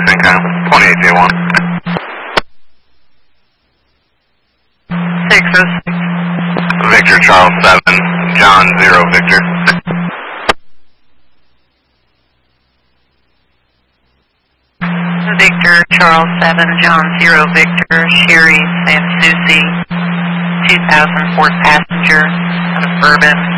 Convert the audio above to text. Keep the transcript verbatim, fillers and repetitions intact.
income, twenty-eight J one. six oh six. Victor Charles seven, John zero Victor. Victor Charles seven, John zero Victor, Sherry Santucci, two thousand fourth passenger, out of Bourbon.